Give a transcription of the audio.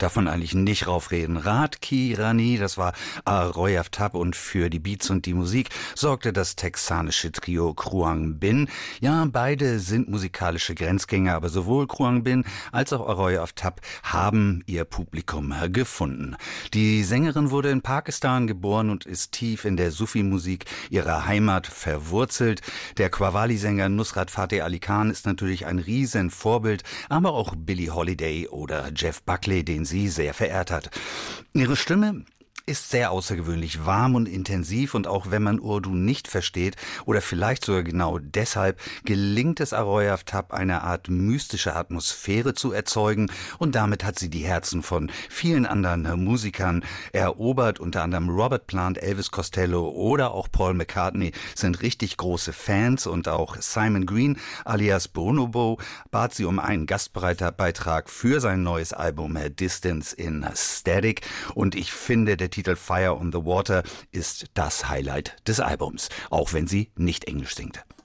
darf man eigentlich nicht raufreden. Radki Rani, das war Roy Aftab, und für die Beats und die Musik sorgte das texanische Trio Kruang Bin. Ja, beide sind musikalische Grenzgänger, aber sowohl Kruang Bin als auch Roy Aftab haben ihr Publikum gefunden. Die Sängerin wurde in Pakistan geboren und ist tief in der Sufi-Musik ihrer Heimat verwurzelt. Der Qawwali-Sänger Nusrat Fateh Ali Khan ist natürlich ein Riesenvorbild, aber auch Billie Holiday oder Jeff Buckley, den sie sehr verehrt hat. Ihre Stimme ist sehr außergewöhnlich warm und intensiv, und auch wenn man Urdu nicht versteht oder vielleicht sogar genau deshalb, gelingt es Roy Aftab, eine Art mystische Atmosphäre zu erzeugen, und damit hat sie die Herzen von vielen anderen Musikern erobert. Unter anderem Robert Plant, Elvis Costello oder auch Paul McCartney sind richtig große Fans, und auch Simon Green alias Bonobo bat sie um einen Gastbeitrag für sein neues Album Distance in Static, und ich finde, der Titel Fire on the Water ist das Highlight des Albums, auch wenn sie nicht Englisch singt.